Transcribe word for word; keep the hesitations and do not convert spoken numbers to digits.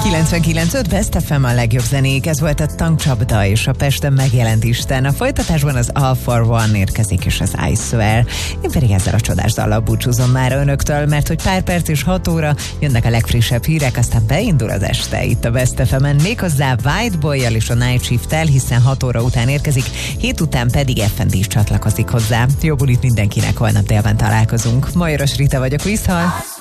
kilencvenkilenc öt Best ef em a legjobb zenék, ez volt a Tankcsapda és a Pesten megjelent Isten. A folytatásban az All for One érkezik és az I Swear. Én pedig ezzel a csodás dallal búcsúzom már önöktől, mert hogy pár perc és hat óra jönnek a legfrissebb hírek, aztán beindul az este itt a Best ef emen, méghozzá White Boy-jal és a Night Shift-tel, hiszen hat óra után érkezik, hét után pedig ef en dé is csatlakozik hozzá. Jó bulit mindenkinek, holnap délben találkozunk. Majoros Rita vagyok, viszhal!